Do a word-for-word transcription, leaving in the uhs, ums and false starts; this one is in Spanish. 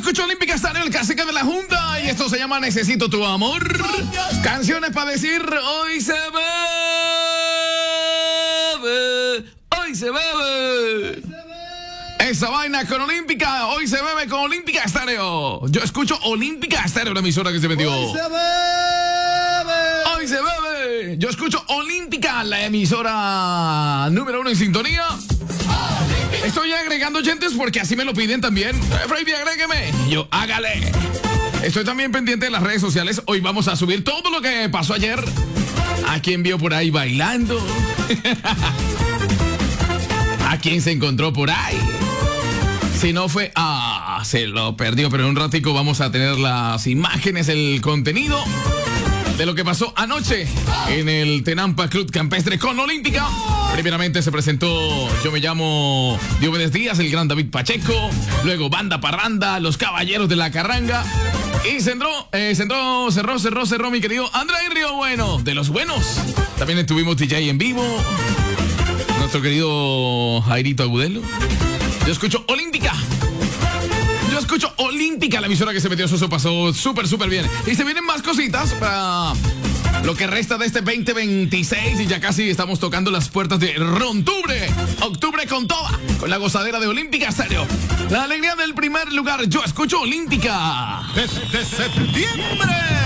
escucho Olímpica Estéreo, el cacique de la Junta, y esto se llama Necesito tu amor. Canciones para decir hoy se bebe, hoy se bebe. Esa vaina con Olímpica, hoy se bebe con Olímpica Estéreo. Yo escucho Olímpica Estéreo, la emisora que se metió. Hoy se bebe. Hoy se bebe. Yo escucho Olímpica, la emisora número uno en sintonía. Estoy agregando oyentes porque así me lo piden también. Freddy, agrégueme. Yo, hágale. Estoy también pendiente de las redes sociales. Hoy vamos a subir todo lo que pasó ayer. ¿A quién vio por ahí bailando? ¿A quién se encontró por ahí? Si no fue... Ah, se lo perdió. Pero en un ratico vamos a tener las imágenes, el contenido de lo que pasó anoche en el Tenampa Club Campestre con Olímpica. Primeramente se presentó Yo me llamo Diomedes Díaz, el gran David Pacheco. Luego Banda Parranda, Los Caballeros de la Carranga. Y cerró, eh, cerró, cerró, cerró, cerró mi querido André Río Bueno, de los buenos. También estuvimos D J en vivo. Nuestro querido Jairito Agudelo. Yo escucho Olímpica. Yo escucho Olímpica, la emisora que se metió. Eso pasó súper, súper bien. Y se vienen más cositas para lo que resta de este veinte veintiséis. Y ya casi estamos tocando las puertas de Rontubre. Octubre con toda, con la gozadera de Olímpica Estéreo. La alegría del primer lugar. Yo escucho Olímpica. Desde septiembre.